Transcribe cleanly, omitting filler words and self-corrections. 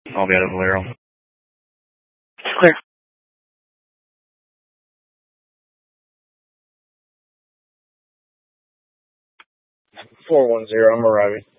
I'll be out of Valero. Clear. 410, I'm arriving.